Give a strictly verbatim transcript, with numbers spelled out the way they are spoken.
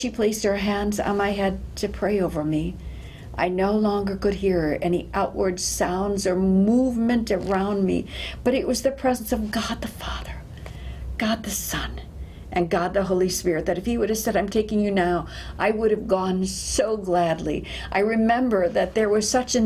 She placed her hands on my head to pray over me. I no longer could hear any outward sounds or movement around me, but it was the presence of God the Father, God the Son, and God the Holy Spirit, that if he would have said, "I'm taking you now," I would have gone so gladly. I remember that there was such an